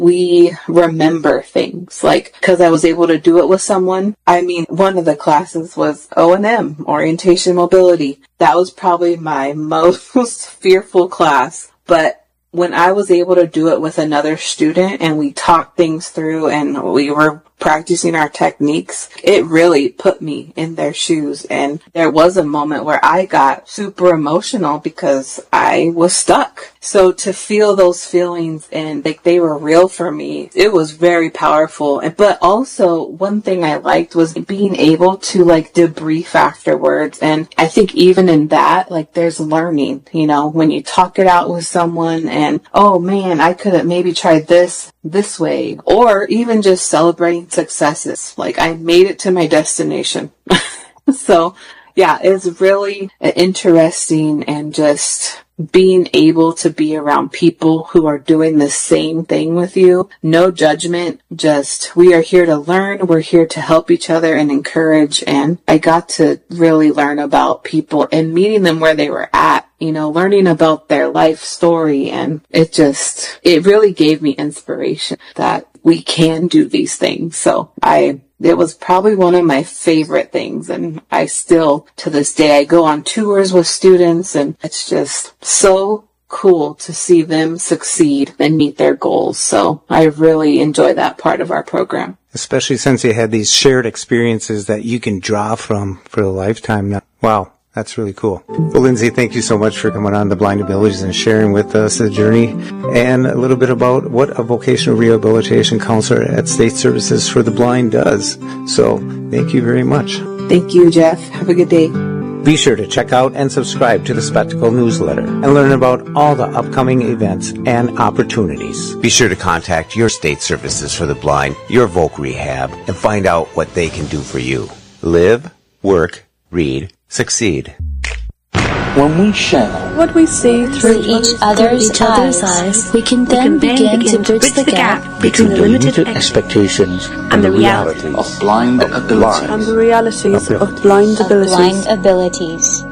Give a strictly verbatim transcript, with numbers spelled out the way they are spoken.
we remember things, like, because I was able to do it with someone. I mean, one of the classes was O and M, Orientation Mobility. That was probably my most fearful class, but when I was able to do it with another student and we talked things through and we were practicing our techniques, it really put me in their shoes. And there was a moment where I got super emotional because I was stuck. So to feel those feelings and like they were real for me, it was very powerful. And but also one thing I liked was being able to like debrief afterwards. And I think even in that, like there's learning, you know, when you talk it out with someone and, oh man, I could have maybe tried this this way, or even just celebrating successes. Like I made it to my destination. So yeah, it's really interesting, and just being able to be around people who are doing the same thing with you. No judgment, just we are here to learn. We're here to help each other and encourage. And I got to really learn about people and meeting them where they were at, you know, learning about their life story. And it just, it really gave me inspiration that we can do these things. So I, it was probably one of my favorite things. And I still, to this day, I go on tours with students, and it's just so cool to see them succeed and meet their goals. So I really enjoy that part of our program. Especially since you had these shared experiences that you can draw from for a lifetime now. Wow. That's really cool. Well, Lindsay, thank you so much for coming on The Blind Abilities and sharing with us the journey and a little bit about what a vocational rehabilitation counselor at State Services for the Blind does. So thank you very much. Thank you, Jeff. Have a good day. Be sure to check out and subscribe to the Spectacle newsletter and learn about all the upcoming events and opportunities. Be sure to contact your State Services for the Blind, your Voc Rehab, and find out what they can do for you. Live, work, read, succeed. When we share what we see through each other's, each other's eyes, eyes, we can then, we can then begin, begin to bridge the, the gap, gap between the limited, limited expectations and, and the realities of blind abilities. And the realities of blind abilities. Of blind abilities.